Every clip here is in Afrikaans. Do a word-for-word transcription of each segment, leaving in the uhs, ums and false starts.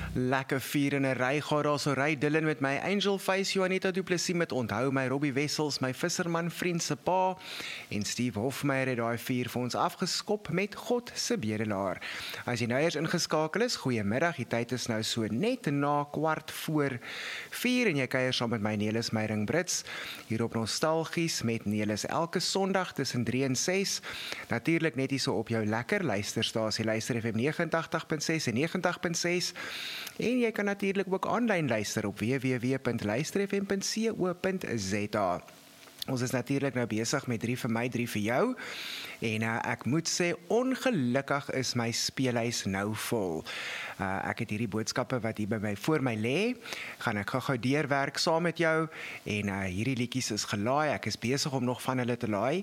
Lekker vier in 'n ry, gaan daar so ry Dylan met my Angel Face, Juanita Du Plessis met Onthou my, Robbie Wessels, my visserman vriend se pa, en Steve Hofmeyer het daai vier vir ons afgeskop met God se bedelaar. As jy nou eers ingeskakel is, goeiemiddag, die tyd is nou so net na kwart voor vier, en jy kuier saam met my Nelis Meyring Brits, hier op Nostalgies met Nelis elke Sondag tussen drie en ses, natuurlik net hier so op jou lekker luisterstasie, Luister F M nege agt punt ses en nege agt punt ses, en jy kan natuurlik ook aanlyn luister op w w w punt luister f m punt co punt z a. Ons is natuurlik nou besig met drie vir my, drie vir jou, en uh, ek moet sê, ongelukkig is my speelhuis nou vol. Uh, ek het hierdie boodskappe wat hier by my voor my lê, gaan ek gou-gou deurwerk saam met jou, en uh, hierdie liedjies is gelaai, ek is besig om nog van hulle te laai,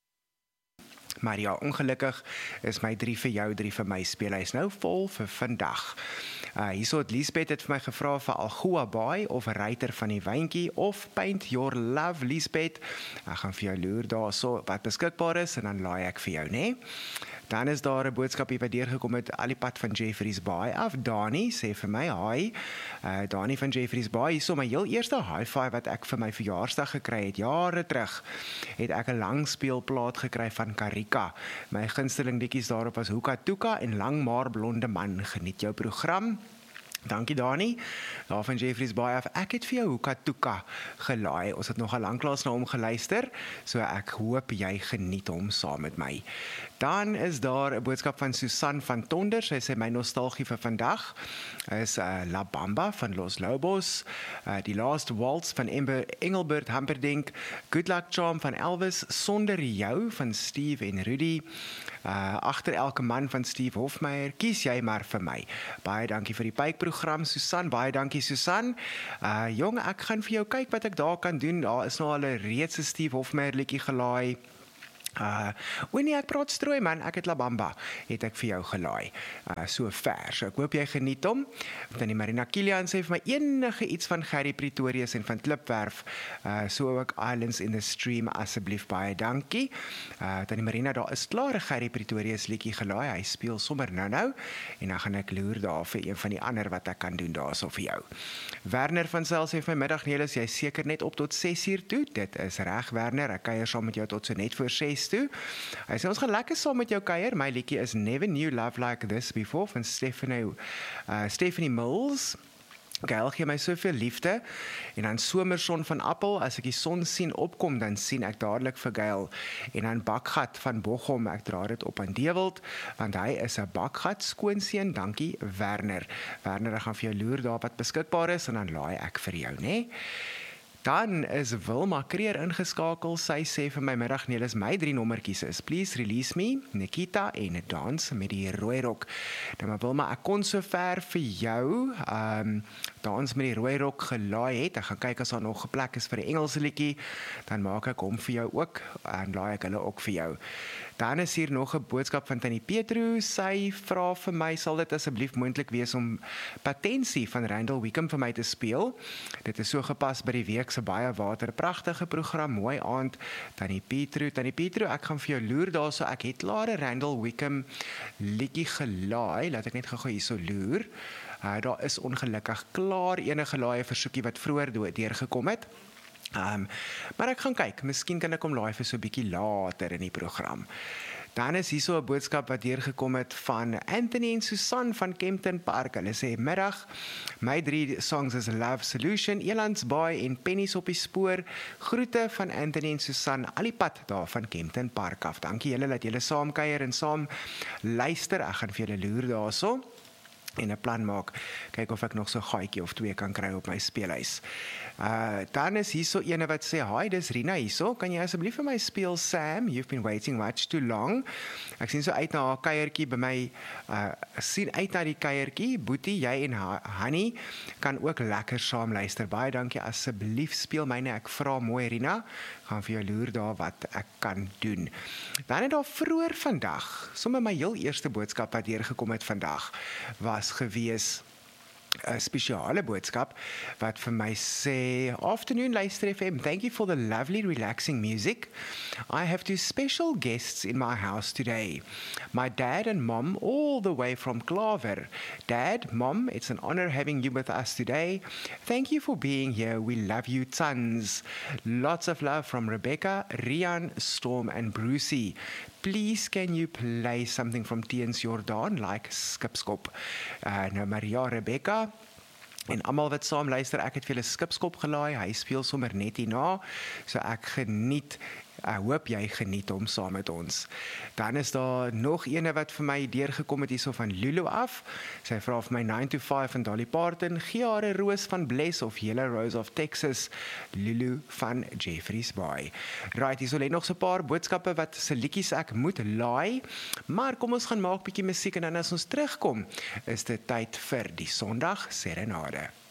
maar ja, ongelukkig is my drie vir jou, drie vir my speelhuis nou vol vir vandag. Uh, hierso het Liesbeth het vir my gevra vir Algoa Baai of Ruiter van die Wyntjie of Paint Your Love, Liesbeth. Ek gaan vir jou loer daar so wat beskikbaar is en dan laai ek vir jou, né? Dan is daar 'n boodskap hier wat deurgekom het al die pad van Jeffreys Baai af. Dani sê vir my, hi, uh, Dani van Jeffreys Baai, hierso my heel eerste hi-fi wat ek vir my verjaarsdag gekry het, jare terug, het ek 'n lang speelplaat gekry van Karika. My gunsteling liedjies daarop was Hoeka Toeka en Lang Maar Blonde Man. Geniet jou program. Dankie Dani, daar van Jeffreys Baai af. Ek het vir jou Hoeka Toeka gelaai. Ons het nog al lanklaas na hom geluister, so ek hoop jy geniet hom saam met my. Dan is daar 'n boodskap van Susan van Tonder. Sy sê my nostalgie vir vandag is uh, La Bamba van Los Lobos, uh, Die Last Waltz van Ember, Engelbert Hamperdinck, Good Luck Charm van Elvis, Sonder Jou van Steve en Rudy, uh, Agter Elke Man van Steve Hofmeyer, Kies Jy Maar Vir My. Baie dankie vir die pypprogram, Susan, baie dankie Susan. Uh, jong, ek gaan vir jou kyk wat ek daar kan doen. Daar is nou al 'n reeds 'n Steve Hofmeyer liedjie gelaai. Uh, o nee, ek praat strooi man, ek het La Bamba, het ek vir jou gelaai, uh, so ver, so ek hoop jy geniet hom. Dan die Marina Kilian sê vir my enige iets van Gerry Pretorius en van Klipwerf, uh, so ook Islands in the Stream, asseblief baie dankie. Uh, dan die Marina, daar is klaar 'n Gerry Pretorius liedjie gelaai, hy speel sommer nou nou, en dan gaan ek loer daar vir een van die ander wat ek kan doen daar so vir jou. Werner van Sail sê vir my middag Nelis, jy seker net op tot ses uur toe, dit is reg Werner, ek kuier saam met jou tot so net voor ses toe. Hy sê ons gaan lekker saam met jou kuier. My liedjie is Never Knew Love Like This Before van Stephanie, uh, Stephanie Mills. Gail gee my soveel liefde, en dan Somerson van Appel, as ek die son sien opkom, dan sien ek dadelik vir Gail, en dan Bakgat van Bochum, ek dra dit op aan Dewald, want hy is 'n Bakgat skoonseun, dankie Werner. Werner, ek gaan vir jou loer daar wat beskikbaar is, en dan laai ek vir jou, né? Dan is Wilma Kreer ingeskakel, sy sê vir my middag Nelis, my drie nommertjies is Please Release Me, Nikita en Dans met die rooi rok. Nou maar Wilma, ek kon so ver vir jou um, Dans met die rooi rok gelaai het. Ek gaan kyk as daar nog 'n plek is vir die Engelse liedjie, dan maak ek hom vir jou ook, en laai ek hulle ook vir jou. Dan is hier nog 'n boodskap van Tannie Petru, sy vra vir my, sal dit asseblief moontlik wees om Patensie van Randall Wickham vir my te speel? Dit is so gepas by die week se baie water, pragtige program, mooi aand, Tannie Petru, Tannie Petru, ek gaan vir jou loer daarso, ek het klaar 'n Randall Wickham liedjie gelaai, laat ek net gou-gou hierso loer, uh, daar is ongelukkig klaar enige laaie versoekie wat vroeër deurgekom het, Um, maar ek gaan kyk, miskien kan ek hom laai vir so 'n bietjie later in die program. Dan is hier so 'n boodskap wat deurgekom het van Anthony en Susan van Kempton Park. Hulle sê, middag, my drie songs is Love Solution, Elands Baai en Pennies op die spoor. Groete van Anthony en Susan, al die pad daar van Kempton Park af. Dankie julle dat julle saam kuier en saam luister. Ek gaan vir julle loer daarso en 'n plan maak, kyk of ek nog so 'n gaatjie of twee kan kry op my speelhuis. Uh, dan is hierso ene wat sê, hi, dis Rina hierso, kan jy asseblief vir my speel Sam, You've Been Waiting Much Too Long? Ek sien so uit na haar kuiertjie by my, uh, sien uit na die kuiertjie, Boetie, jy en Honey kan ook lekker saam luister. Baie dankie, asseblief speel myne, ek vra mooi Rina, gaan vir jou loer daar wat ek kan doen. Dan het daar vroeër vandag, sommer my heel eerste boodskap wat deurgekom het vandag, was gewees 'n spesiale boodskap wat vir my sê, Afternoon Luister F M, thank you for the lovely relaxing music. I have two special guests in my house today. My dad and mom all the way from Klaver. Dad, mom, it's an honor having you with us today. Thank you for being here. We love you tons. Lots of love from Rebecca, Rian, Storm and Brucey. Please can you play something from Teens Jordaan like Skipskop? Uh, nou Maria, Rebecca en almal wat saam luister, ek het vir julle Skipskop gelaai. Hy speel sommer net hierna, so ek geniet. Ek hoop jy geniet hom saam met ons. Dan is daar nog ene wat vir my deurgekom het hierso van Lulu af. Sy vra vir my nine to five van Dolly Parton, gee haar 'n roos van Bless of Yellow Rose of Texas, Lulu van Jeffreys Bay. Right, hierso lê nog so 'n paar boodskappe wat se liedjies ek moet laai, maar kom ons gaan maak bietjie musiek en dan as ons terugkom, is dit tyd vir die Sondag Serenade.